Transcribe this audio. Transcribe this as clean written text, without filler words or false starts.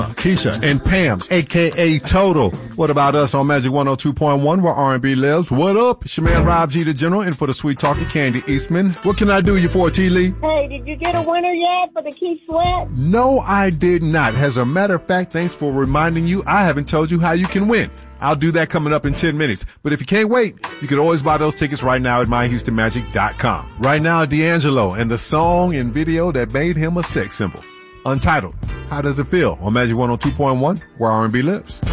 Keisha and Pam, a.k.a. Total. What about us on Magic 102.1 where R&B lives? What up? It's your man Rob G, the General, and for the sweet talker, Candy Eastman. What can I do you for, T. Lee? Hey, did you get a winner yet for the Keith Sweat? No, I did not. As a matter of fact, thanks for reminding you, I haven't told you how you can win. I'll do that coming up in 10 minutes. But if you can't wait, you can always buy those tickets right now at myhoustonmagic.com. Right now, D'Angelo and the song and video that made him a sex symbol. Untitled. How does it feel on Magic 102.1 where R&B lives?